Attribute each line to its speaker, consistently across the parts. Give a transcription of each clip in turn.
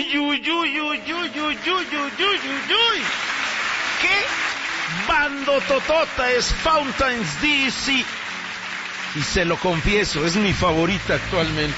Speaker 1: Uy, uy, uy, uy, uy, uy, uy, uy, uy, uy. ¿Qué bandototota es Fountains DC? Y se lo confieso, es mi favorita actualmente.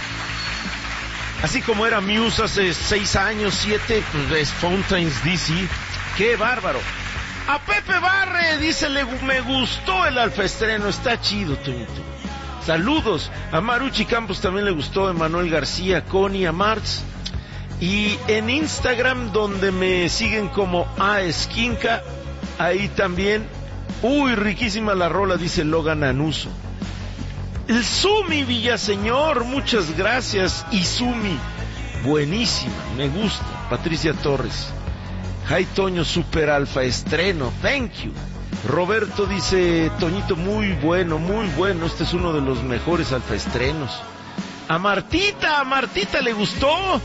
Speaker 1: Así como era Muse hace 6 años, 7, pues es Fountains DC. ¡Qué bárbaro! A Pepe Barre dice, me gustó el alfaestreno, está chido, Toñito. Saludos. A Maruchi Campos también le gustó, a Emanuel García, Connie, a Marx. Y en Instagram, donde me siguen como A Esquinca, ahí también, uy, riquísima la rola, dice Logan Anuso. El Sumi Villaseñor, muchas gracias. Izumi, buenísima, me gusta. Patricia Torres. Jai Toño, super alfa estreno, thank you. Roberto dice, Toñito, muy bueno, este es uno de los mejores alfa estrenos. A Martita le gustó.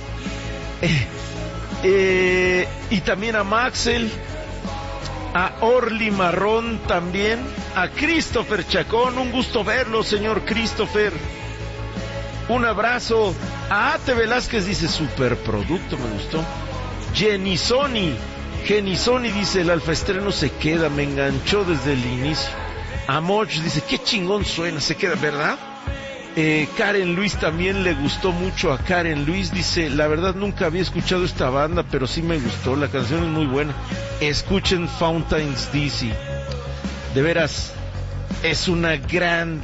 Speaker 1: Y también a Maxel, a Orly Marrón también, a Christopher Chacón, un gusto verlo, señor Christopher. Un abrazo. A Ate Velázquez dice, superproducto, me gustó. Jenny Sony dice, el alfaestreno se queda, me enganchó desde el inicio. A Moch dice, qué chingón suena, se queda, ¿verdad? Karen Luis también le gustó mucho. A Karen Luis dice, la verdad nunca había escuchado esta banda, pero sí me gustó, la canción es muy buena. Escuchen Fountains DC, de veras es una gran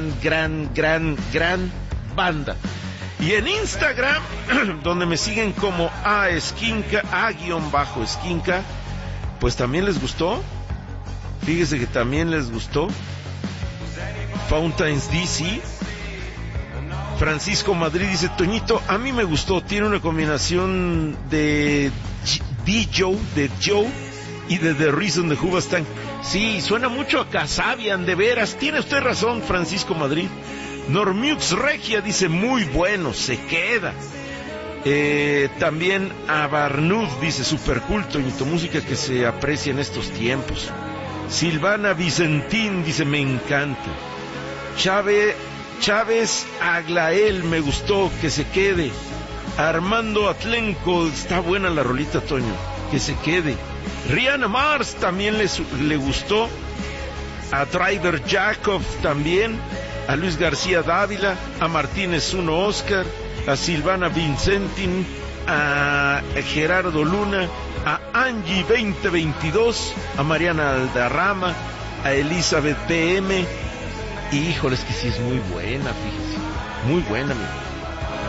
Speaker 1: banda. Y en Instagram, donde me siguen como A-Esquinca, A-Esquinca, pues también les gustó. Fíjese que también les gustó Fountains DC. Francisco Madrid dice, Toñito, a mí me gustó, tiene una combinación de Joe y de The Reason de Hoobastank. Sí, suena mucho a Kasabian, de veras, tiene usted razón, Francisco Madrid. Normux Regia dice, muy bueno, se queda. También a Barnud dice, super cool, Toñito, música que se aprecia en estos tiempos. Silvana Vicentín dice, me encanta. Chávez Aglael, me gustó, que se quede. Armando Atlenco, está buena la rolita, Toño, que se quede. Rihanna Mars también le gustó. A Driver Jacob también. A Luis García Dávila, a Martínez Uno Oscar, a Silvana Vincentin, a Gerardo Luna, a Angie 2022, a Mariana Aldarrama, a Elizabeth PM. Y híjoles que sí es muy buena, fíjese, muy buena, mi.